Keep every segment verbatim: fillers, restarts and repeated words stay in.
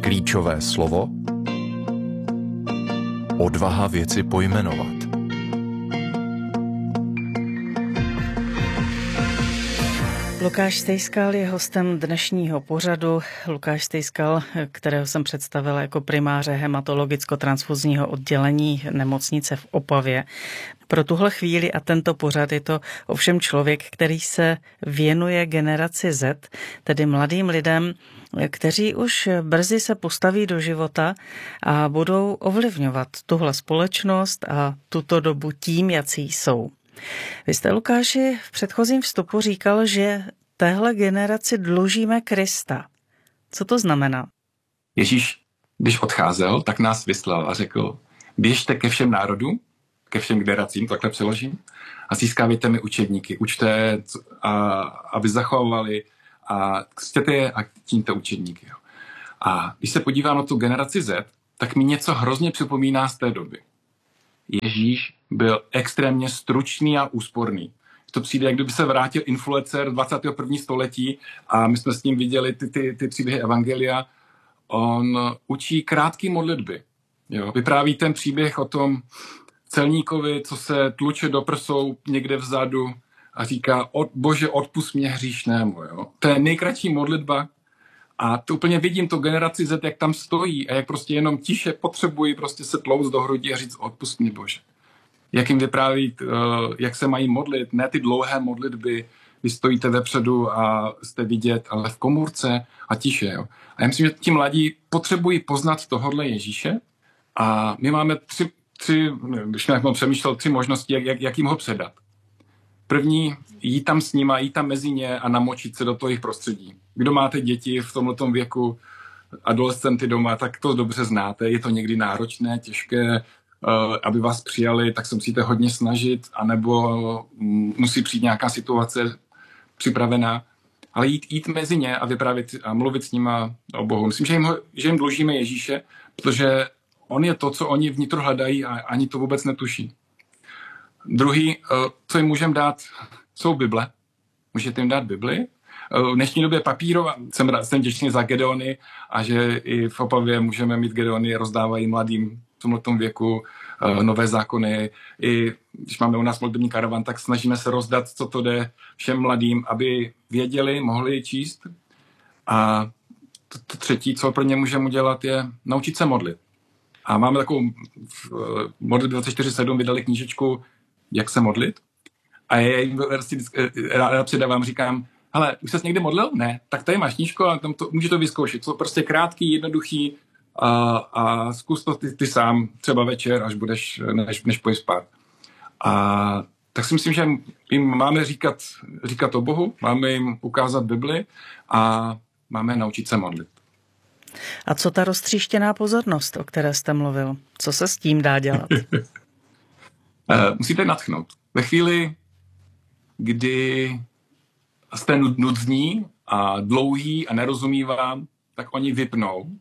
Klíčové slovo odvaha věci pojmenovat. Lukáš Stejskal je hostem dnešního pořadu. Lukáš Stejskal, kterého jsem představila jako primáře hematologicko-transfuzního oddělení nemocnice v Opavě. Pro tuhle chvíli a tento pořad je to ovšem člověk, který se věnuje generaci Z, tedy mladým lidem, kteří už brzy se postaví do života a budou ovlivňovat tuhle společnost a tuto dobu tím, jací jsou. Vy jste, Lukáši, v předchozím vstupu říkal, že téhle generaci dlužíme Krista. Co to znamená? Ježíš, když odcházel, tak nás vyslal a řekl, běžte ke všem národům, ke všem generacím, takhle přeložím, a získávejte mi učedníky, učte, a, aby zachovali a křtěte je a čiňte učedníky. Jo. A když se podívám na tu generaci Z, tak mi něco hrozně připomíná z té doby. Ježíš byl extrémně stručný a úsporný. To přijde, jak kdyby se vrátil influencer dvacátého prvního století a my jsme s ním viděli ty, ty, ty příběhy evangelia. On učí krátké modlitby. Jo. Vypráví ten příběh o tom celníkovi, co se tluče do prsou někde vzadu a říká, od, Bože, odpusť mě hříšnému. Jo. To je nejkratší modlitba. A to úplně vidím tu generaci Z, jak tam stojí a jak prostě jenom tiše potřebují prostě se tlouct do hrudi a říct odpusť mě, Bože. Jak jim vypráví, jak se mají modlit, ne ty dlouhé modlitby, kdy stojíte vepředu a jste vidět, ale v komůrce a tiše. Jo. A já myslím, že ti mladí potřebují poznat tohodle Ježíše a my máme tři, tři když jsem přemýšlel, tři možnosti, jak, jak, jak jim ho předat. První, jít tam s nima, jít tam mezi ně a namočit se do toho jejich prostředí. Kdo máte děti v tomhletom věku, adolescenty doma, tak to dobře znáte. Je to někdy náročné, těžké, aby vás přijali, tak se musíte hodně snažit, anebo musí přijít nějaká situace připravená. Ale jít, jít mezi ně a vyprávět a mluvit s nima o Bohu. Myslím, že jim, ho, že jim dlužíme Ježíše, protože on je to, co oni vnitro hledají a ani to vůbec netuší. Druhý, co jim můžeme dát, jsou Bible. Můžete jim dát Bibli. V dnešní době papírová, jsem, jsem vděčný za Gedeony a že i v Opavě můžeme mít Gedeony, rozdávají mladým v tomhletom věku nové zákony. I když máme u nás modlitební karavan, tak snažíme se rozdat, co to jde všem mladým, aby věděli, mohli číst. A to, to třetí, co pro ně můžeme udělat, je naučit se modlit. A máme takovou modlitbu dvacet čtyři sedm vydali knížečku Jak se modlit. A já jim rád předávám, říkám, hele, už ses někdy modlil? Ne. Tak tady máš knížku a tam to, může to vyzkoušet. To prostě krátký, jednoduchý a, a zkus to ty, ty sám třeba večer, až budeš, než, než půjdeš spát. A tak si myslím, že jim máme říkat, říkat o Bohu, máme jim ukázat Bibli a máme naučit se modlit. A co ta roztříštěná pozornost, o které jste mluvil? Co se s tím dá dělat? Musíte nadchnout. Ve chvíli, kdy jste nudní a dlouhý a nerozumí vám, tak oni vypnou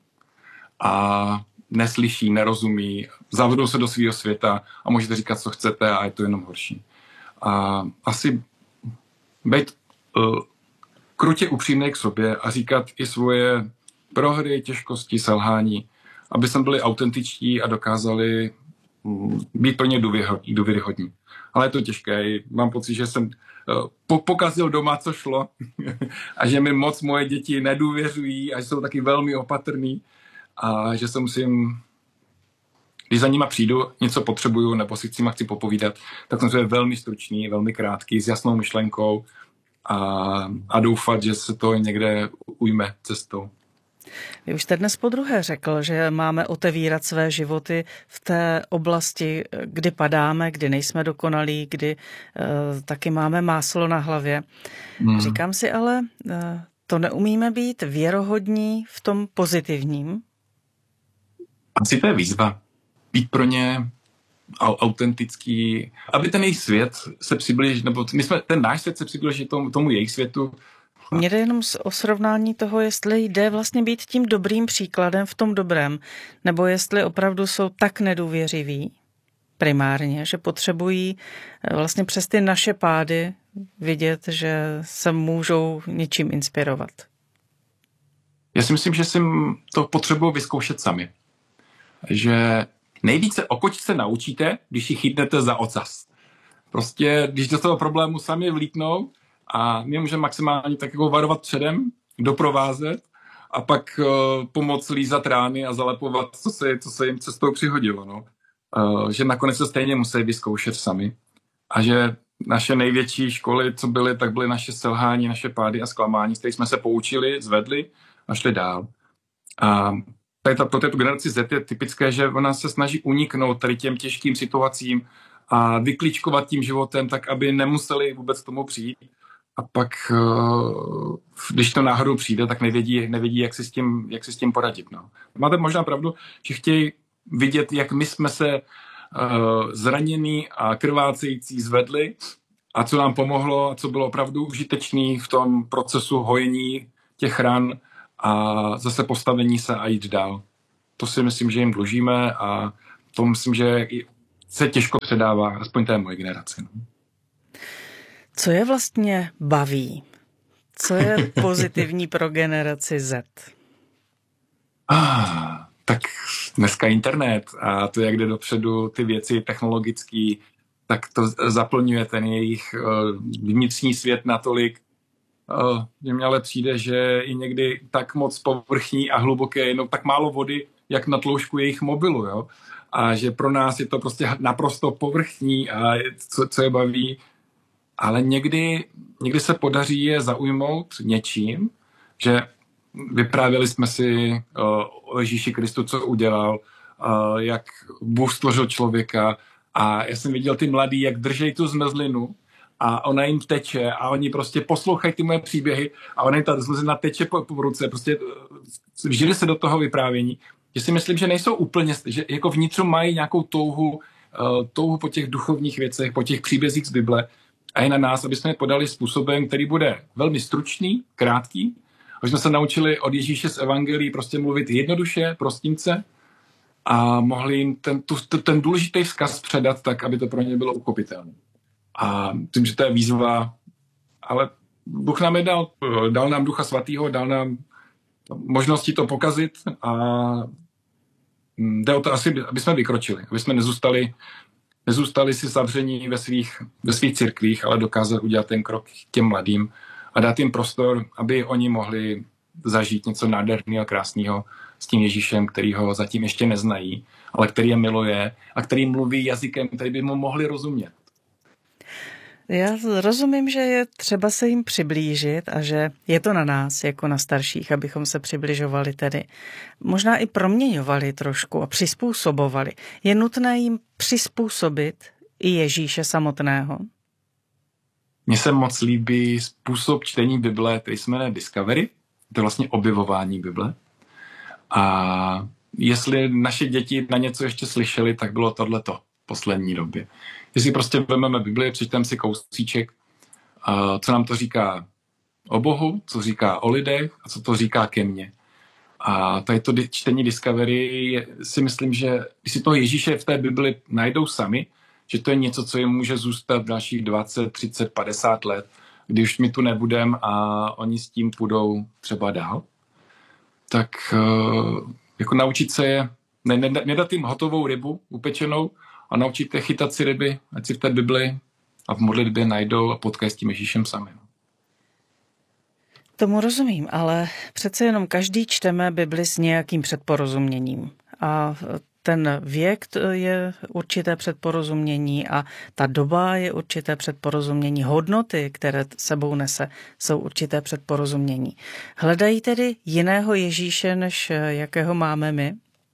a neslyší, nerozumí, zavřou se do svého světa a můžete říkat, co chcete a je to jenom horší. A asi být uh, krutě upřímný k sobě a říkat i svoje prohry, těžkosti, selhání, aby jsme byli autentičtí a dokázali um, být pro ně důvěryhodní. Ale je to těžké. Mám pocit, že jsem uh, pokazil doma, co šlo a že mi moc moje děti nedůvěřují a že jsou taky velmi opatrný a že se musím, když za nima přijdu, něco potřebuju nebo si s nima chci popovídat, tak jsem velmi stručný, velmi krátký, s jasnou myšlenkou a, a doufat, že se to někde ujme cestou. Vy už jste dnes podruhé řekl, že máme otevírat své životy v té oblasti, kdy padáme, kdy nejsme dokonalí, kdy uh, taky máme máslo na hlavě. Hmm. Říkám si ale, uh, to neumíme být věrohodní v tom pozitivním? Asi to je výzva. Být pro ně autentický, aby ten jejich svět se přiblížil, nebo my jsme, ten náš svět se přiblížil tomu, tomu jejich světu. Mně jde jenom o srovnání toho, jestli jde vlastně být tím dobrým příkladem v tom dobrém, nebo jestli opravdu jsou tak nedůvěřiví primárně, že potřebují vlastně přes ty naše pády vidět, že se můžou něčím inspirovat. Já si myslím, že si to potřebuji vyzkoušet sami. Že nejvíce o kočce naučíte, když ji chytnete za ocas. Prostě, když do toho problému sami vlítnou a my můžeme maximálně tak jako varovat předem, doprovázet a pak uh, pomoct lízat rány a zalepovat, co se, co se jim cestou přihodilo. No. Uh, že nakonec se stejně musí vyzkoušet sami. A že naše největší školy, co byly, tak byly naše selhání, naše pády a zklamání, z kterých jsme se poučili, zvedli a šli dál. A tady ta, pro této generaci Z je typické, že ona se snaží uniknout tady těm těžkým situacím a vyklíčkovat tím životem tak, aby nemuseli vůbec tomu přijít. A pak, když to náhodou přijde, tak nevědí, nevědí jak, si s tím, jak si s tím poradit. No. Máte možná pravdu, že chtějí vidět, jak my jsme se uh, zranění a krvácející zvedli a co nám pomohlo a co bylo opravdu užitečné v tom procesu hojení těch ran a zase postavení se a jít dál. To si myslím, že jim dlužíme a to myslím, že se těžko předává, aspoň té moje generaci. Co je vlastně baví? Co je pozitivní pro generaci Z? Ah, tak dneska internet a to, jak jde dopředu ty věci technologické, tak to zaplňuje ten jejich uh, vnitřní svět natolik, uh, že mě ale přijde, že je někdy tak moc povrchní a hluboké, jenom tak málo vody, jak na tloušku jejich mobilu, jo? A že pro nás je to prostě naprosto povrchní a co, co je baví, ale někdy, někdy se podaří je zaujmout něčím, že vyprávěli jsme si uh, o Ježíši Kristu, co udělal, uh, jak Bůh stvořil člověka a já jsem viděl ty mladí, jak držej tu zmrzlinu a ona jim teče a oni prostě poslouchají ty moje příběhy a ona jim ta zmrzlina teče po, po ruce, prostě uh, vžili se do toho vyprávění, že si myslím, že nejsou úplně, že jako vnitřu mají nějakou touhu, uh, touhu po těch duchovních věcech, po těch příbězích z Bible a je na nás, aby jsme je podali způsobem, který bude velmi stručný, krátký, aby jsme se naučili od Ježíše z evangelií prostě mluvit jednoduše, prostince a mohli jim ten, tu, ten důležitý vzkaz předat tak, aby to pro ně bylo uchopitelné. A tím, že to je výzva, ale Bůh nám je dal, dal nám Ducha Svatého, dal nám možnosti to pokazit a jde o to asi, aby jsme vykročili, aby jsme nezůstali, nezůstali si zavření ve svých, ve svých církvích, ale dokázali udělat ten krok k těm mladým a dát jim prostor, aby oni mohli zažít něco nádherného a krásného s tím Ježíšem, který ho zatím ještě neznají, ale který je miluje a který mluví jazykem, který by mu mohli rozumět. Já rozumím, že je třeba se jim přiblížit a že je to na nás, jako na starších, abychom se přibližovali tedy. Možná i proměňovali trošku a přizpůsobovali. Je nutné jim přizpůsobit i Ježíše samotného? Mně se moc líbí způsob čtení Bible, který se jmenuje Discovery. To je vlastně objevování Bible. A jestli naše děti na něco ještě slyšeli, tak bylo tohleto v poslední době. Jestli prostě vezmeme Bibli, přečteme si kousíček, co nám to říká o Bohu, co říká o lidech a co to říká ke mně. A tady to čtení Discovery si myslím, že když si toho Ježíše v té Bibli najdou sami, že to je něco, co jim může zůstat dalších dvacet, třicet, padesát let, když my tu nebudeme a oni s tím půjdou třeba dál, tak jako naučit se je, ne, ne, nedat jim hotovou rybu upečenou a naučit je chytat si ryby, ať si v té Bibli a v modlitbě najdou a potkají s tím Ježíšem sami. Tomu rozumím, ale přece jenom každý čteme Bibli s nějakým předporozuměním a ten věk je určité předporozumění a ta doba je určité předporozumění. Hodnoty, které sebou nese, jsou určité předporozumění. Hledají tedy jiného Ježíše, než jakého máme my?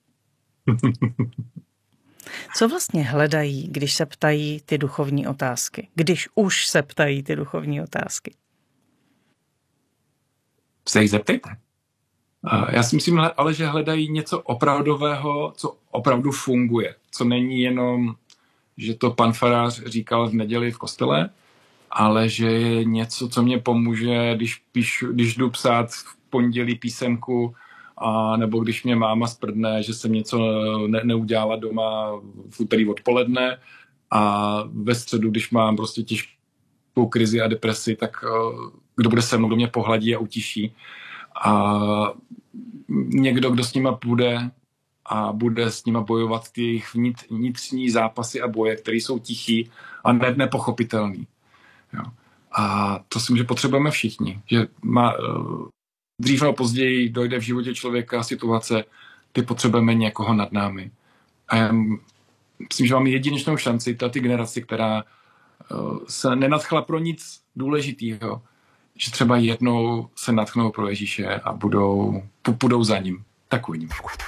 Co vlastně hledají, když se ptají ty duchovní otázky? Když už se ptají ty duchovní otázky? Se jich zeptejte. Já si myslím, ale že hledají něco opravdového, co opravdu funguje. Co není jenom, že to pan farář říkal v neděli v kostele, ale že je něco, co mě pomůže, když, píšu, když jdu psát v pondělí písemku, a nebo když mě máma sprdne, že jsem něco ne, neudělala doma v úterý odpoledne a ve středu, když mám prostě těžkou krizi a depresi, tak kdo bude se mnou, kdo mě pohladí a utiší. A někdo, kdo s nima bude a bude s nima bojovat ty jejich vnitřní zápasy a boje, které jsou tichý a ne, nepochopitelný. Jo. A to si myslím, že potřebujeme všichni. Že má, dřív nebo později dojde v životě člověka situace, kdy potřebujeme někoho nad námi. A já myslím, že máme jedinečnou šanci, ta ty generaci, která se nenadchla pro nic důležitýho, že třeba jednou se natchnou pro Ježíše a budou, budou za ním. Tak uvidím.